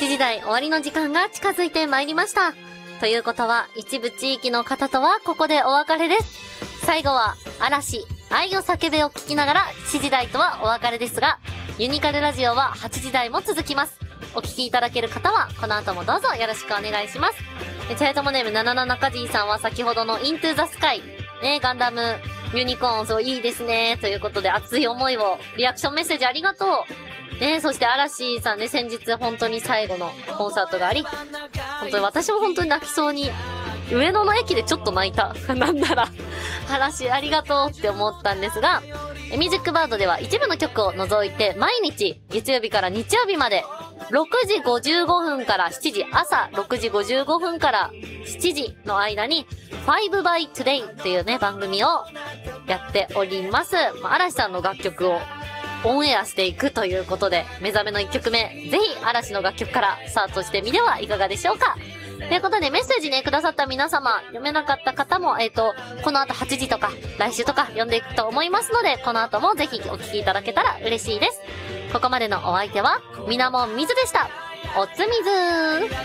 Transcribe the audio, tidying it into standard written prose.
時台終わりの時間が近づいてまいりました。ということは、一部地域の方とはここでお別れです。最後は、嵐、愛を叫べを聞きながら7時台とはお別れですが、ユニカルラジオは8時台も続きます。お聞きいただける方は、この後もどうぞよろしくお願いします。チャイトモネーム77中地さんは先ほどのイントゥザスカイ、ね、ガンダム、ユニコーン、そういいですね。ということで熱い思いを、リアクションメッセージありがとう。ね、そして嵐さんね、先日本当に最後のコンサートがあり、本当に私も本当に泣きそうに、上野の駅でちょっと泣いた。なんなら、嵐ありがとうって思ったんですが、ミュージックバードでは一部の曲を除いて、毎日、月曜日から日曜日まで、6時55分から7時、朝6時55分から7時の間に、5 by Today っていうね、番組をやっております。嵐さんの楽曲をオンエアしていくということで、目覚めの1曲目、ぜひ嵐の楽曲からスタートしてみてはいかがでしょうか。ということでメッセージね、くださった皆様、読めなかった方も、この後8時とか、来週とか読んでいくと思いますので、この後もぜひお聞きいただけたら嬉しいです。ここまでのお相手は、みなもんみずでした。おつみずー。